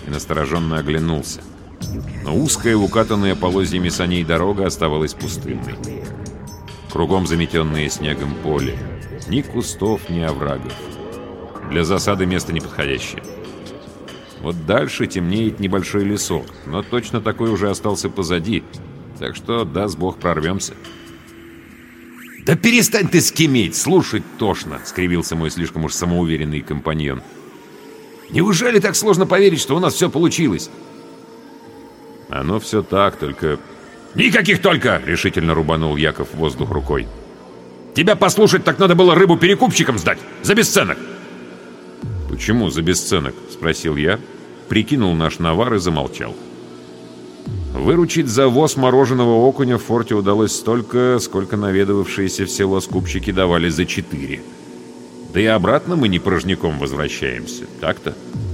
и настороженно оглянулся. Но узкая, укатанная полозьями саней дорога оставалась пустынной. Кругом заметенное снегом поле. Ни кустов, ни оврагов. Для засады место неподходящее. Вот дальше темнеет небольшой лесок, но точно такой уже остался позади, так что, даст бог, прорвемся. «Да перестань ты скиметь, слушать тошно!» — скривился мой слишком уж самоуверенный компаньон. «Неужели так сложно поверить, что у нас все получилось?» «Оно все так, только...» «Никаких только!» — решительно рубанул Яков в воздух рукой. «Тебя послушать, так надо было рыбу перекупщикам сдать! За бесценок!» «Почему за бесценок?» — спросил я, прикинул наш навар и замолчал. Выручить за воз мороженого окуня в форте удалось столько, сколько наведывавшиеся в село скупщики давали за 4. Да и обратно мы не порожняком возвращаемся, так-то?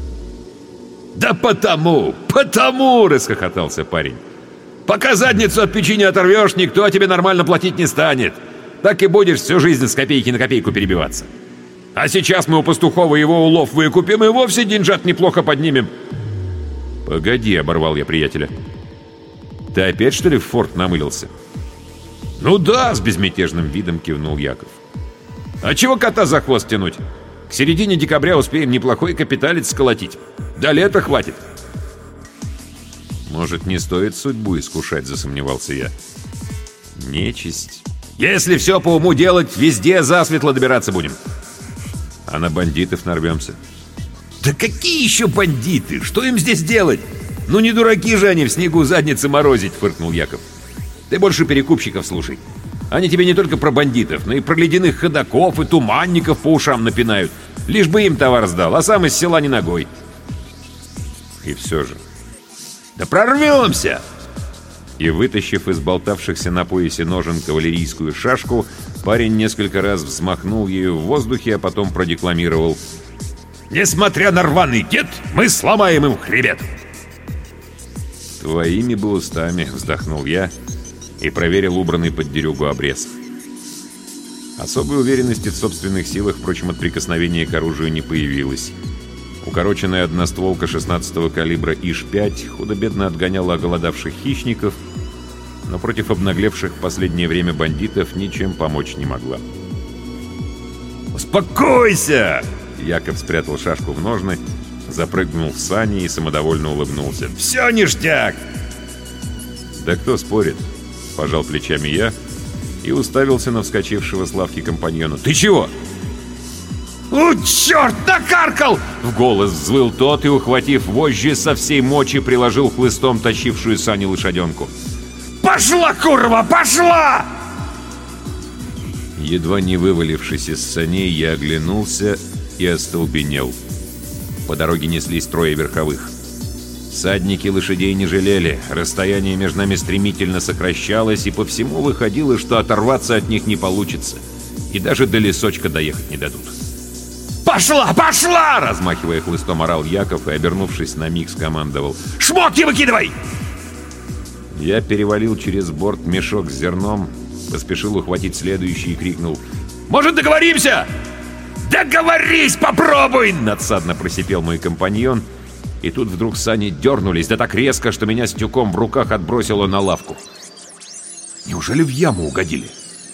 «Да потому! Потому!» — расхохотался парень. «Пока задницу от печи не оторвешь, никто тебе нормально платить не станет. Так и будешь всю жизнь с копейки на копейку перебиваться. А сейчас мы у Пастухова его улов выкупим и вовсе деньжат неплохо поднимем». «Погоди», — оборвал я приятеля. «Ты опять, что ли, в форт намылился?» «Ну да», — с безмятежным видом кивнул Яков. «А чего кота за хвост тянуть? К середине декабря успеем неплохой капиталец сколотить. До лета хватит». «Может, не стоит судьбу искушать», — засомневался я. «Нечисть». «Если все по уму делать, везде засветло добираться будем». «А на бандитов нарвемся». «Да какие еще бандиты? Что им здесь делать? Ну не дураки же они в снегу задницы морозить», — фыркнул Яков. «Ты больше перекупщиков слушай. Они тебе не только про бандитов, но и про ледяных ходоков и туманников по ушам напинают. Лишь бы им товар сдал, а сам из села не ногой». И все же. «Да прорвемся!» И, вытащив из болтавшихся на поясе ножен кавалерийскую шашку, парень несколько раз взмахнул ею в воздухе, а потом продекламировал: «Несмотря на рваный дед, мы сломаем им хребет!» «Твоими бы устами», — вздохнул я и проверил убранный под дерюгу обрез. Особой уверенности в собственных силах, впрочем, от прикосновения к оружию не появилось. Укороченная одностволка 16-го калибра ИШ-5 худо-бедно отгоняла оголодавших хищников, но против обнаглевших в последнее время бандитов ничем помочь не могла. «Успокойся!» Яков спрятал шашку в ножны, запрыгнул в сани и самодовольно улыбнулся. «Все ништяк!» «Да кто спорит?» — пожал плечами я и уставился на вскочившего с лавки компаньона. «Ты чего?» «У, черт, накаркал!» — в голос взвыл тот и, ухватив вожжи, со всей мочи приложил хлыстом тащившую сани лошаденку. «Пошла, курва, пошла!» Едва не вывалившись из саней, я оглянулся и остолбенел. По дороге неслись 3 верховых. Всадники лошадей не жалели, расстояние между нами стремительно сокращалось, и по всему выходило, что оторваться от них не получится, и даже до лесочка доехать не дадут. «Пошла, пошла!» — размахивая хлыстом, орал Яков и, обернувшись на миг, скомандовал: «Шмотки выкидывай!» Я перевалил через борт мешок с зерном, поспешил ухватить следующий и крикнул: «Может, договоримся?» «Договорись, попробуй!» — надсадно просипел мой компаньон, и тут вдруг сани дернулись, да так резко, что меня с тюком в руках отбросило на лавку. Неужели в яму угодили?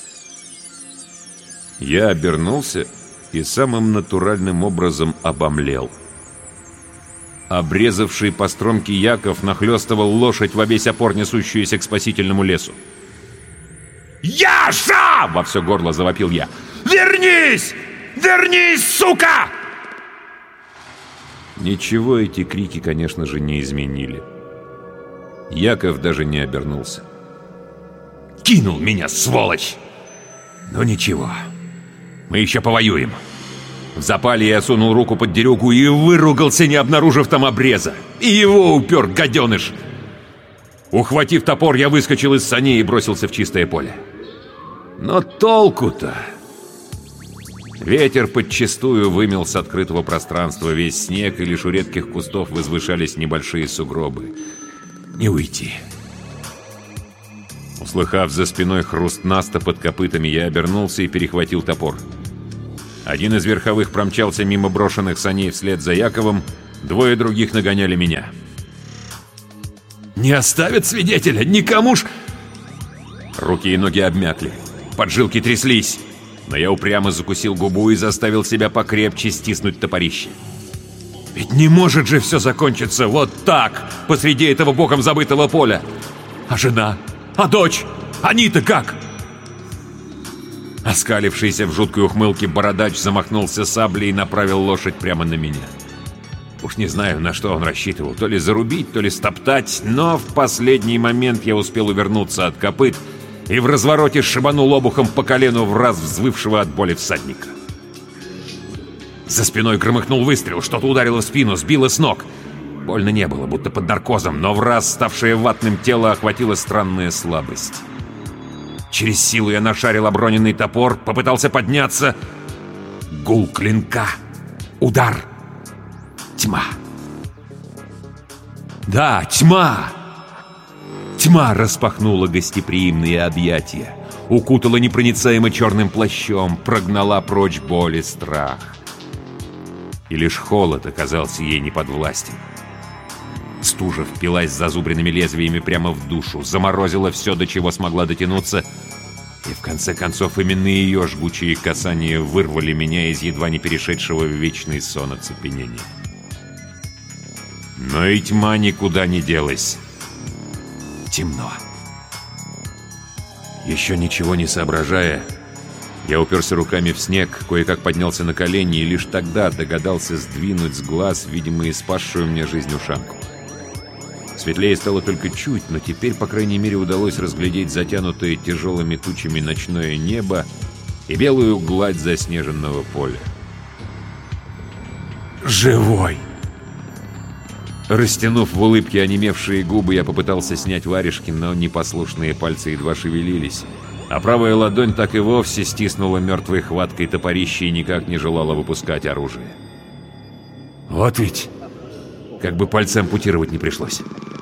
Я обернулся и самым натуральным образом обомлел. Обрезавший по стромке Яков нахлёстывал лошадь во весь опор, несущуюся к спасительному лесу. «Яша!» — во все горло завопил я. «Вернись! Вернись, сука!» Ничего эти крики, конечно же, не изменили. Яков даже не обернулся. «Кинул меня, сволочь! Но ничего, мы еще повоюем». В запале я сунул руку под дерюгу и выругался, не обнаружив там обреза. И его упер, гаденыш! Ухватив топор, я выскочил из саней и бросился в чистое поле. Но толку-то? Ветер подчистую вымел с открытого пространства весь снег, и лишь у редких кустов возвышались небольшие сугробы. Не уйти. Услыхав за спиной хруст наста под копытами, я обернулся и перехватил топор. Один из верховых промчался мимо брошенных саней вслед за Яковом, Двое других нагоняли меня. «Не оставят свидетеля! Никому ж...» Руки и ноги обмякли, поджилки тряслись, но я упрямо закусил губу и заставил себя покрепче стиснуть топорище. Ведь не может же все закончиться вот так, посреди этого богом забытого поля. А жена? А дочь? Они-то как? Оскалившийся в жуткой ухмылке бородач замахнулся саблей и направил лошадь прямо на меня. Уж не знаю, на что он рассчитывал, то ли зарубить, то ли стоптать, но в последний момент я успел увернуться от копыт и в развороте шибанул обухом по колену в раз взвывшего от боли всадника. За спиной громыхнул выстрел, что-то ударило в спину, сбило с ног. Больно не было, будто под наркозом, но в раз ставшее ватным тело охватила странная слабость. Через силу я нашарил оброненный топор, попытался подняться. Гул клинка. Удар. Тьма. Да, тьма! Тьма распахнула гостеприимные объятия, укутала непроницаемо черным плащом, прогнала прочь боль и страх. И лишь холод оказался ей неподвластен. Стужа впилась зазубренными лезвиями прямо в душу, заморозила все, до чего смогла дотянуться, и в конце концов именно ее жгучие касания вырвали меня из едва не перешедшего в вечный сон оцепенения. Но и тьма никуда не делась. Темно. Еще ничего не соображая, я уперся руками в снег, кое-как поднялся на колени и лишь тогда догадался сдвинуть с глаз, видимо, спасшую мне жизнь ушанку. Светлее стало только чуть, но теперь, по крайней мере, удалось разглядеть затянутое тяжелыми тучами ночное небо и белую гладь заснеженного поля. «Живой!» Растянув в улыбке онемевшие губы, я попытался снять варежки, но непослушные пальцы едва шевелились, а правая ладонь так и вовсе стиснула мертвой хваткой топорище и никак не желала выпускать оружие. Вот ведь, как бы пальцы ампутировать не пришлось.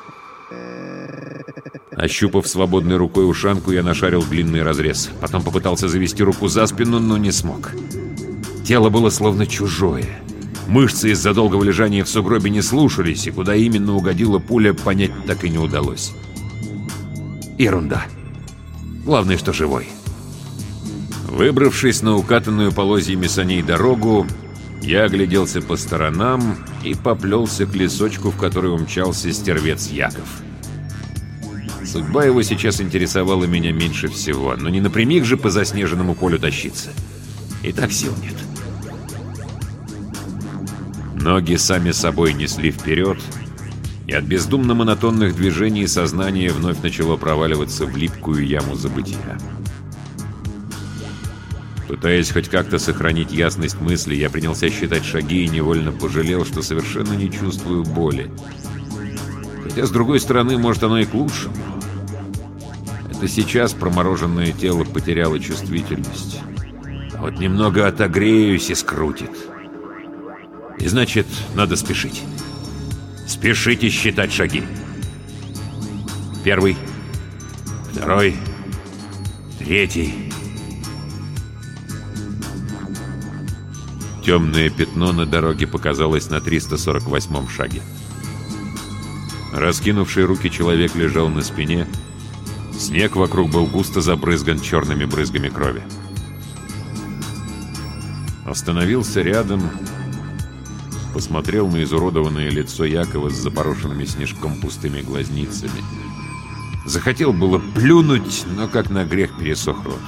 Ощупав свободной рукой ушанку, я нашарил длинный разрез. Потом попытался завести руку за спину, но не смог. Тело было словно чужое. Мышцы из-за долгого лежания в сугробе не слушались, и куда именно угодила пуля, понять так и не удалось. Ерунда. Главное, что живой. Выбравшись на укатанную полозьями саней дорогу, я огляделся по сторонам и поплелся к лесочку, в который умчался стервец Яков. Судьба его сейчас интересовала меня меньше всего, но не напрямик же по заснеженному полю тащиться. И так сил нет. Ноги сами собой несли вперед, и от бездумно-монотонных движений сознание вновь начало проваливаться в липкую яму забытия. Пытаясь хоть как-то сохранить ясность мысли, я принялся считать шаги и невольно пожалел, что совершенно не чувствую боли. Хотя, с другой стороны, может, оно и к лучшему. Это сейчас промороженное тело потеряло чувствительность. А вот немного отогреюсь и скрутит. И значит, надо спешить. Спешить и считать шаги. Первый, второй, третий. Темное пятно на дороге показалось на 348-м шаге. Раскинувший руки человек лежал на спине. Снег вокруг был густо забрызган черными брызгами крови. Остановился рядом, посмотрел на изуродованное лицо Якова с запорошенными снежком пустыми глазницами. Захотел было плюнуть, но как на грех пересох рот.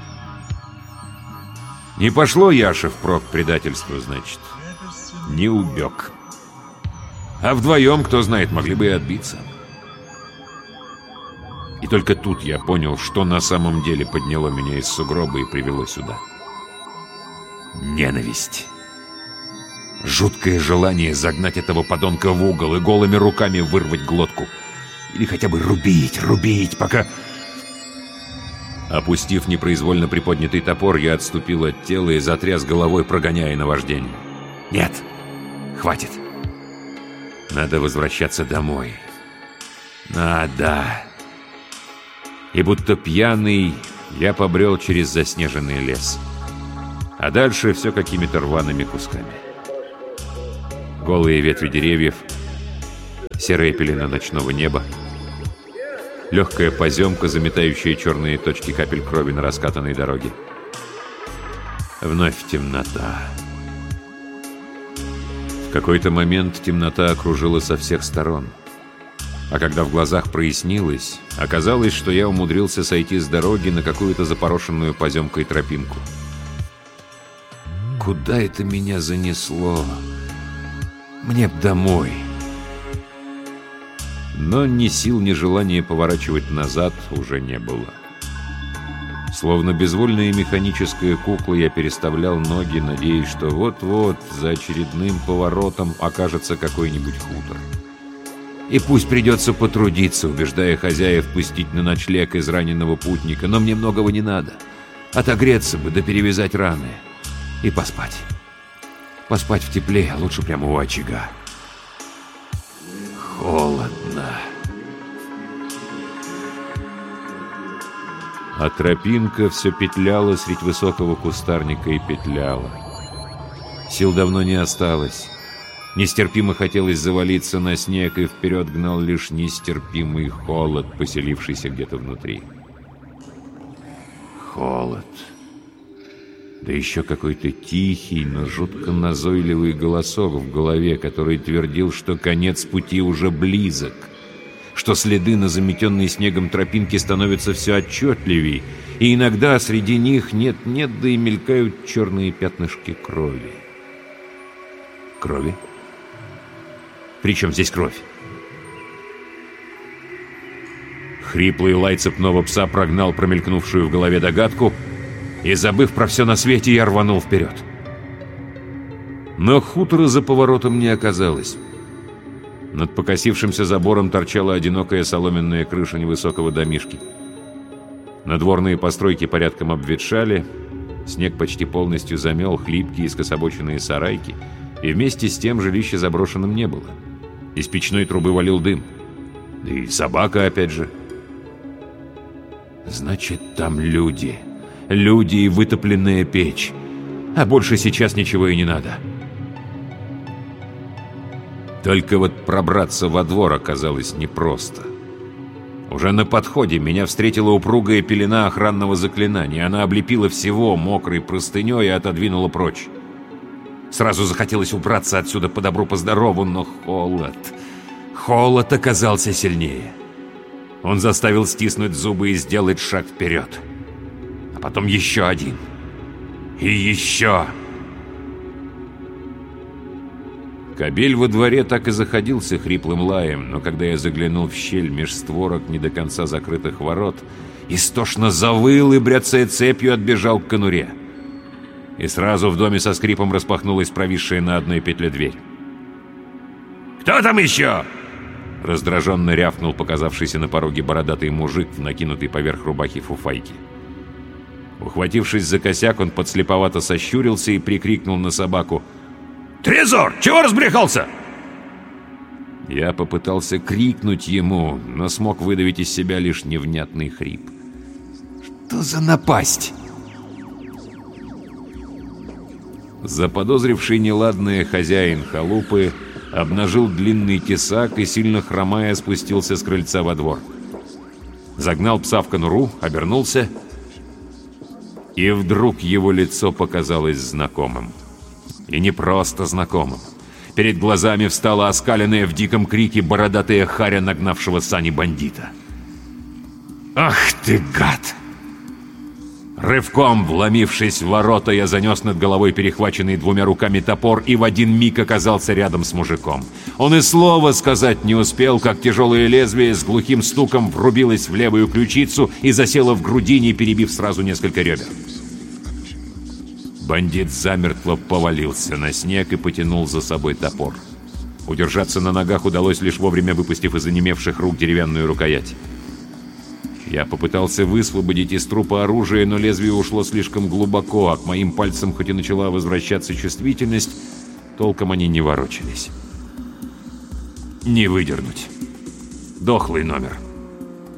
Не пошло Яше впрок предательство, значит. Не убег. А вдвоем, кто знает, могли бы и отбиться. И только тут я понял, что на самом деле подняло меня из сугроба и привело сюда. Ненависть. Жуткое желание загнать этого подонка в угол и голыми руками вырвать глотку. Или хотя бы рубить, пока... Опустив непроизвольно приподнятый топор, я отступил от тела и затряс головой, прогоняя наваждение. Нет, хватит. Надо возвращаться домой. Надо. И будто пьяный, я побрел через заснеженный лес. А дальше все какими-то рваными кусками. Голые ветви деревьев, серая пелена ночного неба, легкая поземка, заметающая черные точки капель крови на раскатанной дороге. Вновь темнота. В какой-то момент темнота окружила со всех сторон. А когда в глазах прояснилось, оказалось, что я умудрился сойти с дороги на какую-то запорошенную поземкой тропинку. Куда это меня занесло? Мне б домой. Но ни сил, ни желания поворачивать назад уже не было. Словно безвольная механическая кукла, я переставлял ноги, надеясь, что вот-вот за очередным поворотом окажется какой-нибудь хутор. И пусть придется потрудиться, убеждая хозяев пустить на ночлег израненного путника, но мне многого не надо. Отогреться бы, да перевязать раны. И поспать. Поспать в тепле, а лучше прямо у очага. Холодно. А тропинка все петляла средь высокого кустарника и петляла. Сил давно не осталось. Нестерпимо хотелось завалиться на снег, и вперед гнал лишь нестерпимый холод, поселившийся где-то внутри. Холод. Да еще какой-то тихий, но жутко назойливый голосок в голове, который твердил, что конец пути уже близок, что следы на заметенной снегом тропинке становятся все отчетливей, и иногда среди них нет-нет, да и мелькают черные пятнышки крови. Крови? Причем здесь кровь? Хриплый лай цепного пса прогнал промелькнувшую в голове догадку, и, забыв про все на свете, я рванул вперед. Но хутора за поворотом не оказалось. Над покосившимся забором торчала одинокая соломенная крыша невысокого домишки. Надворные постройки порядком обветшали, снег почти полностью замел хлипкие скособоченные сарайки, и вместе с тем жилище заброшенным не было. Из печной трубы валил дым. Да и собака опять же. Значит, там люди. Люди и вытопленная печь. А больше сейчас ничего и не надо. Только вот пробраться во двор оказалось непросто. Уже на подходе меня встретила упругая пелена охранного заклинания. Она облепила всего мокрой простыней и отодвинула прочь. Сразу захотелось убраться отсюда по добру, по здорову, но холод оказался сильнее. Он заставил стиснуть зубы и сделать шаг вперед. А потом еще один. И еще. Кобель во дворе так и заходился хриплым лаем, но когда я заглянул в щель меж створок не до конца закрытых ворот, истошно завыл и, бряцая цепью, отбежал к конуре. И сразу в доме со скрипом распахнулась провисшая на одной петле дверь. «Кто там еще?» Раздраженно рявкнул показавшийся на пороге бородатый мужик в накинутой поверх рубахи фуфайки. Ухватившись за косяк, он подслеповато сощурился и прикрикнул на собаку: «Трезор, чего разбрехался?» Я попытался крикнуть ему, но смог выдавить из себя лишь невнятный хрип. «Что за напасть?» Заподозривший неладное хозяин халупы обнажил длинный тесак и, сильно хромая, спустился с крыльца во двор. Загнал пса в конуру, обернулся, и вдруг его лицо показалось знакомым. И не просто знакомым. Перед глазами встала оскаленная в диком крике бородатая харя нагнавшего сани бандита. «Ах ты, гад!» Рывком вломившись в ворота, я занес над головой перехваченный двумя руками топор и в один миг оказался рядом с мужиком. Он и слова сказать не успел, как тяжелое лезвие с глухим стуком врубилось в левую ключицу и засело в грудине, перебив сразу несколько ребер. Бандит замертво повалился на снег и потянул за собой топор. Удержаться на ногах удалось лишь вовремя, выпустив из онемевших рук деревянную рукоять. Я попытался высвободить из трупа оружие, но лезвие ушло слишком глубоко, а к моим пальцам хоть и начала возвращаться чувствительность, толком они не ворочались. Не выдернуть. Дохлый номер.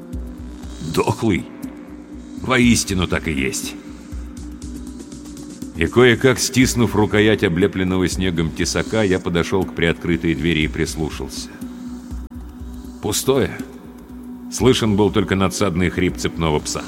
Дохлый? Воистину так и есть. И кое-как, стиснув рукоять облепленного снегом тесака, я подошел к приоткрытой двери и прислушался. Пустое. Слышен был только надсадный хрип цепного пса.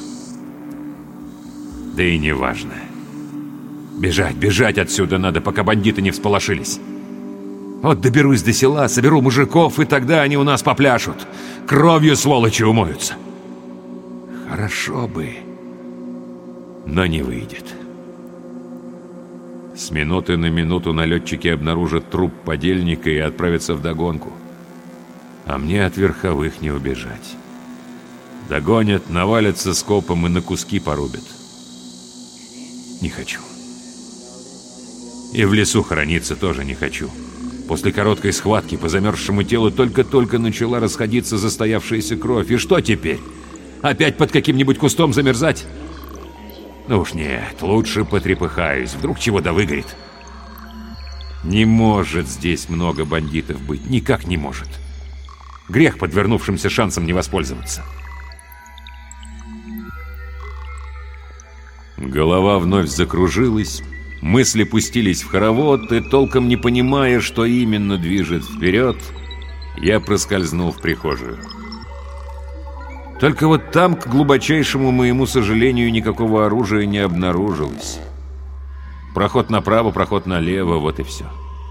Да и неважно. Бежать, бежать отсюда надо, пока бандиты не всполошились. Вот доберусь до села, соберу мужиков, и тогда они у нас попляшут. Кровью, сволочи, умоются. Хорошо бы, но не выйдет. С минуты на минуту налетчики обнаружат труп подельника и отправятся вдогонку. А мне от верховых не убежать. Догонят, навалятся скопом и на куски порубят. Не хочу. И в лесу хорониться тоже не хочу. После короткой схватки по замерзшему телу только-только начала расходиться застоявшаяся кровь. И что теперь? Опять под каким-нибудь кустом замерзать? Ну уж нет, лучше потрепыхаюсь. Вдруг чего да выгорит. Не может здесь много бандитов быть. Никак не может. Грех подвернувшимся шансом не воспользоваться. Голова вновь закружилась. Мысли пустились в хоровод, и, толком не понимая, что именно движет вперед, я проскользнул в прихожую. Только вот там, к глубочайшему моему сожалению, никакого оружия не обнаружилось. Проход направо, проход налево, вот и все.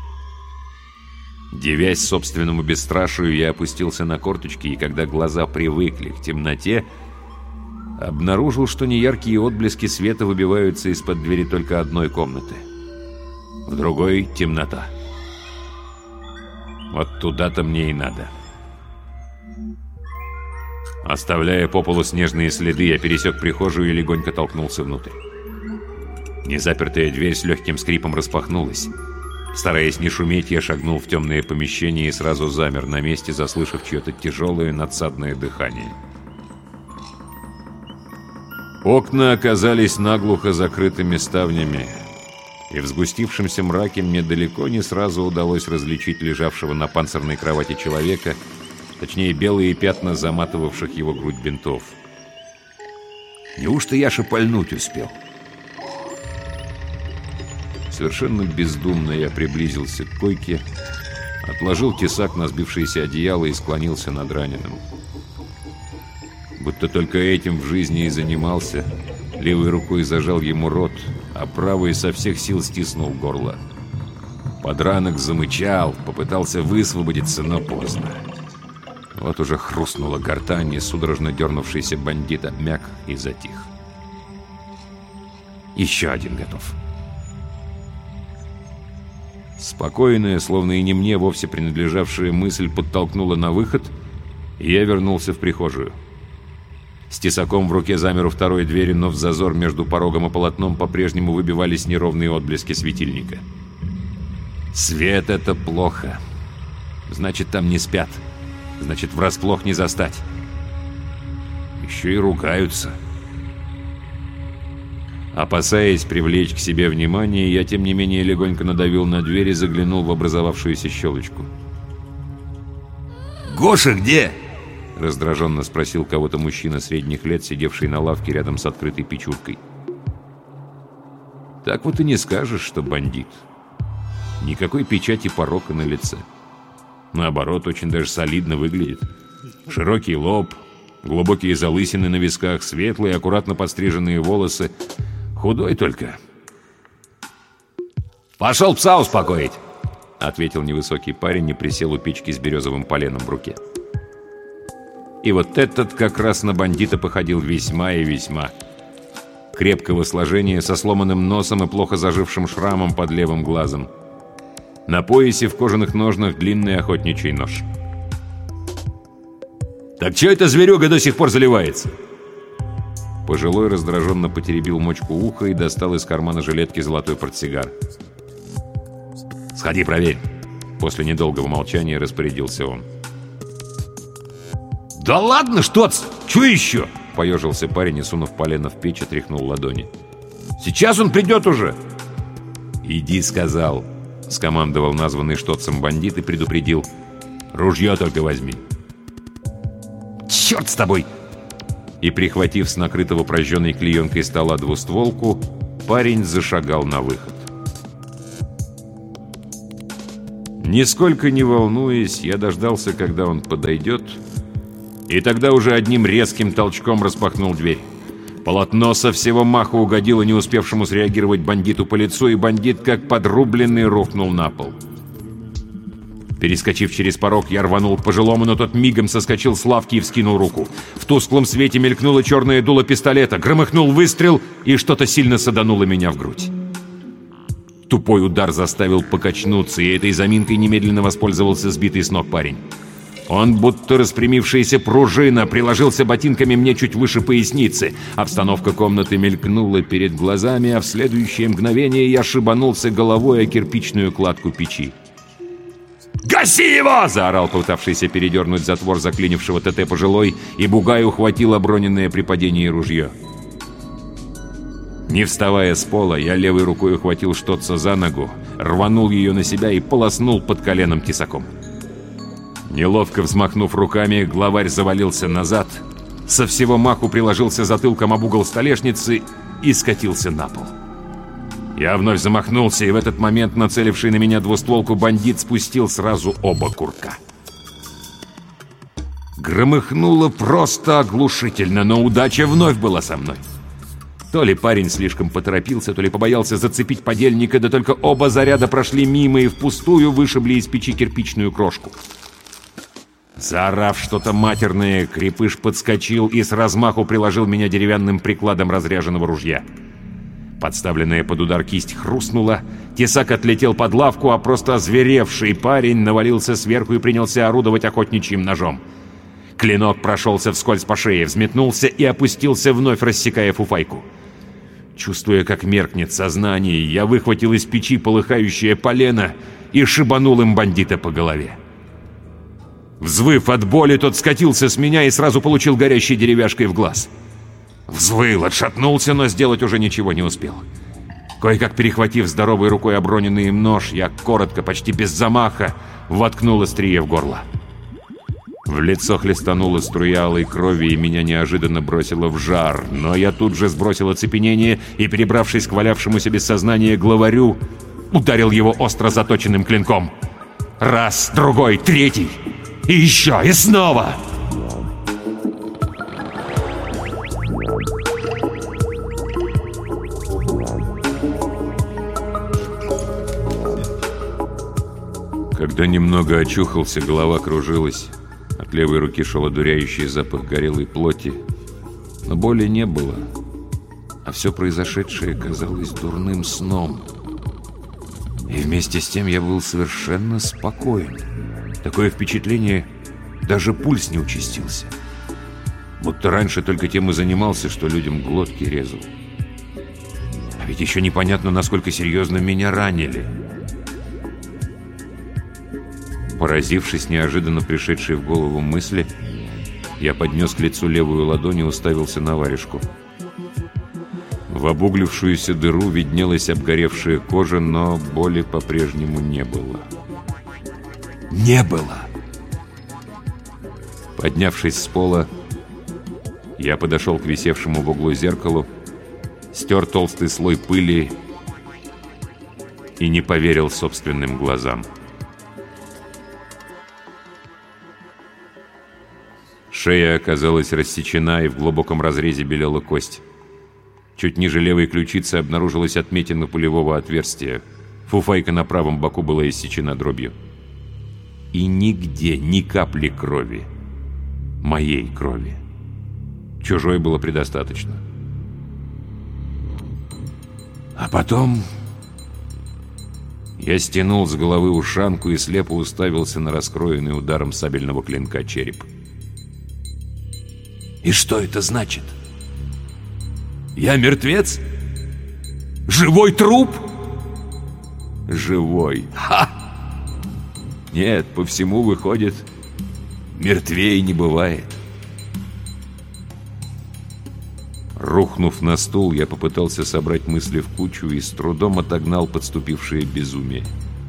Дивясь собственному бесстрашию, я опустился на корточки, и когда глаза привыкли к темноте, обнаружил, что неяркие отблески света выбиваются из-под двери только одной комнаты. В другой — темнота. Вот туда-то мне и надо. Оставляя по полу снежные следы, я пересек прихожую и легонько толкнулся внутрь. Незапертая дверь с легким скрипом распахнулась. Стараясь не шуметь, я шагнул в темное помещение и сразу замер на месте, заслышав чье-то тяжелое надсадное дыхание. Окна оказались наглухо закрытыми ставнями, и в сгустившемся мраке мне далеко не сразу удалось различить лежавшего на панцирной кровати человека, точнее белые пятна заматывавших его грудь бинтов. Неужто Яша пальнуть успел? Совершенно бездумно я приблизился к койке, отложил тесак на сбившееся одеяло и склонился над раненым. Будто только этим в жизни и занимался, левой рукой зажал ему рот, а правой со всех сил стиснул горло. Подранок замычал, попытался высвободиться, но поздно. Вот уже хрустнула гортань, и судорожно дернувшийся бандит обмяк и затих. Еще один готов. Спокойная, словно и не мне вовсе принадлежавшая мысль подтолкнула на выход, и я вернулся в прихожую. С тесаком в руке замер у второй двери, но в зазор между порогом и полотном по-прежнему выбивались неровные отблески светильника. Свет — это плохо. Значит, там не спят. Значит, врасплох не застать. Еще и ругаются. Опасаясь привлечь к себе внимание, я, тем не менее, легонько надавил на дверь и заглянул в образовавшуюся щелочку. «Гоша где?» — раздраженно спросил кого-то мужчина средних лет, сидевший на лавке рядом с открытой печуркой. Так вот и не скажешь, что бандит. Никакой печати порока на лице. Наоборот, очень даже солидно выглядит. Широкий лоб, глубокие залысины на висках, светлые, аккуратно подстриженные волосы. Худой только. «Пошел пса успокоить!» — ответил невысокий парень и присел у печки с березовым поленом в руке. И вот этот как раз на бандита походил весьма и весьма. Крепкого сложения, со сломанным носом и плохо зажившим шрамом под левым глазом. На поясе в кожаных ножнах длинный охотничий нож. «Так чё эта зверюга до сих пор заливается?» Пожилой раздраженно потеребил мочку уха и достал из кармана жилетки золотой портсигар. «Сходи, проверь!» После недолгого молчания распорядился он. «Да ладно, штоц! Чё еще?» — поежился парень и, сунув полено в печь, отряхнул ладони. «Сейчас он придет уже!» «Иди, — сказал!» — скомандовал названный штоцем бандит и предупредил. «Ружье только возьми!» «Черт с тобой!» И, прихватив с накрытого прожженной клеенкой стола двустволку, парень зашагал на выход. Нисколько не волнуясь, я дождался, когда он подойдет, и тогда уже одним резким толчком распахнул дверь. Полотно со всего маху угодило не успевшему среагировать бандиту по лицу, и бандит, как подрубленный, рухнул на пол. Перескочив через порог, я рванул к пожилому, но тот мигом соскочил с лавки и вскинул руку. В тусклом свете мелькнуло черное дуло пистолета, громыхнул выстрел, и что-то сильно садануло меня в грудь. Тупой удар заставил покачнуться, и этой заминкой немедленно воспользовался сбитый с ног парень. Он, будто распрямившаяся пружина, приложился ботинками мне чуть выше поясницы. Обстановка комнаты мелькнула перед глазами, а в следующее мгновение я шибанулся головой о кирпичную кладку печи. «Гаси его!» — заорал пытавшийся передернуть затвор заклинившего ТТ пожилой, и Бугай ухватил оброненное при падении ружье. Не вставая с пола, я левой рукой ухватил Штоцца за ногу, рванул ее на себя и полоснул под коленом тесаком. Неловко взмахнув руками, главарь завалился назад, со всего маху приложился затылком об угол столешницы и скатился на пол. Я вновь замахнулся, и в этот момент нацеливший на меня двустволку бандит спустил сразу оба курка. Громыхнуло просто оглушительно, но удача вновь была со мной. То ли парень слишком поторопился, то ли побоялся зацепить подельника, да только оба заряда прошли мимо и впустую вышибли из печи кирпичную крошку. Заорав что-то матерное, крепыш подскочил и с размаху приложил меня деревянным прикладом разряженного ружья. Подставленная под удар кисть хрустнула, тесак отлетел под лавку, а просто озверевший парень навалился сверху и принялся орудовать охотничьим ножом. Клинок прошелся вскользь по шее, взметнулся и опустился, вновь рассекая фуфайку. Чувствуя, как меркнет сознание, я выхватил из печи полыхающее полено и шибанул им бандита по голове. Взвыв от боли, тот скатился с меня и сразу получил горящей деревяшкой в глаз. Взвыл, отшатнулся, но сделать уже ничего не успел. Кое-как перехватив здоровой рукой оброненный им нож, я коротко, почти без замаха, воткнул острие в горло. В лицо хлестанула струя алой крови и меня неожиданно бросило в жар, но я тут же сбросил оцепенение и, перебравшись к валявшемуся без сознания главарю, ударил его остро заточенным клинком. Раз, другой, третий, и еще, и снова! Когда немного очухался, голова кружилась. От левой руки шел одуряющий запах горелой плоти. Но боли не было. А все произошедшее казалось дурным сном. И вместе с тем я был совершенно спокоен. Такое впечатление, даже пульс не участился. Будто раньше только тем и занимался, что людям глотки резал. А ведь еще непонятно, насколько серьезно меня ранили. Поразившись неожиданно пришедшей в голову мысли, я поднес к лицу левую ладонь и уставился на варежку. В обуглившуюся дыру виднелась обгоревшая кожа, но боли по-прежнему не было. Не было! Поднявшись с пола, я подошел к висевшему в углу зеркалу, стер толстый слой пыли и не поверил собственным глазам. Шея оказалась рассечена, и в глубоком разрезе белела кость. Чуть ниже левой ключицы обнаружилась отметина пулевого отверстия. Фуфайка на правом боку была иссечена дробью. И нигде ни капли крови. Моей крови. Чужой было предостаточно. А потом я стянул с головы ушанку и слепо уставился на раскроенный ударом сабельного клинка череп. И что это значит? Я мертвец? Живой труп? Живой. Ха! Нет, по всему выходит, мертвее не бывает. Рухнув на стул, я попытался собрать мысли в кучу и с трудом отогнал подступившее безумие.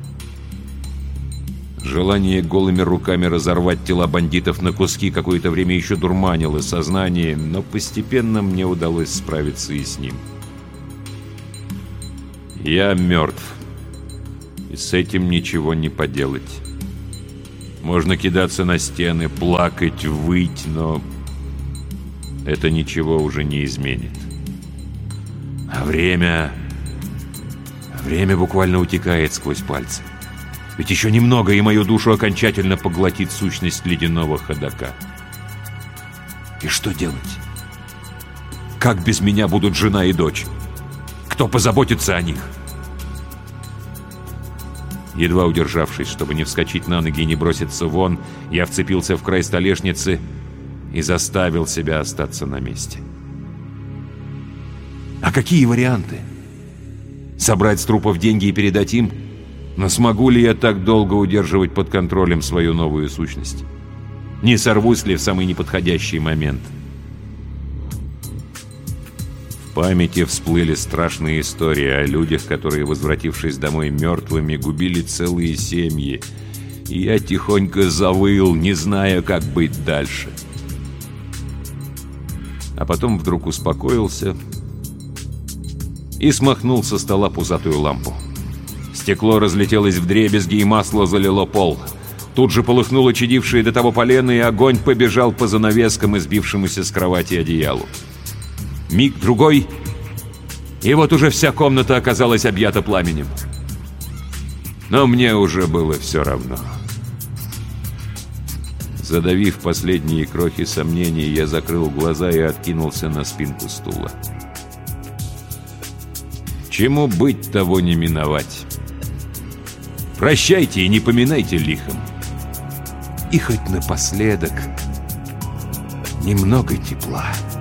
Желание голыми руками разорвать тела бандитов на куски какое-то время еще дурманило сознание, но постепенно мне удалось справиться и с ним. Я мертв. И с этим ничего не поделать. Можно кидаться на стены, плакать, выть, но это ничего уже не изменит. А время буквально утекает сквозь пальцы. Ведь еще немного, и мою душу окончательно поглотит сущность ледяного ходока. И что делать? Как без меня будут жена и дочь? Кто позаботится о них? Едва удержавшись, чтобы не вскочить на ноги и не броситься вон, я вцепился в край столешницы и заставил себя остаться на месте. А какие варианты? Собрать с трупов деньги и передать им? Но смогу ли я так долго удерживать под контролем свою новую сущность? Не сорвусь ли в самый неподходящий момент? В памяти всплыли страшные истории о людях, которые, возвратившись домой мертвыми, губили целые семьи. И я тихонько завыл, не зная, как быть дальше. А потом вдруг успокоился и смахнул со стола пузатую лампу. Стекло разлетелось вдребезги, и масло залило пол. Тут же полыхнуло чадившее до того полено, и огонь побежал по занавескам и сбившемуся с кровати одеялу. Миг-другой, и вот уже вся комната оказалась объята пламенем. Но мне уже было все равно. Задавив последние крохи сомнений, я закрыл глаза и откинулся на спинку стула. Чему быть, того не миновать. Прощайте и не поминайте лихом. И хоть напоследок немного тепла.